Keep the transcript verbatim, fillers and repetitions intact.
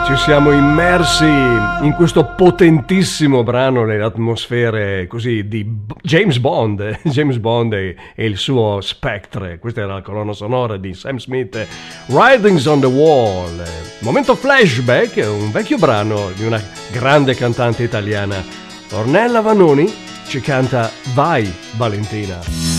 ci siamo immersi in questo potentissimo brano nelle atmosfere così di James Bond, James Bond e, e il suo Spectre. Questa era la colonna sonora di Sam Smith, Writings on the Wall. Momento flashback, un vecchio brano di una grande cantante italiana. Ornella Vanoni ci canta Vai Valentina.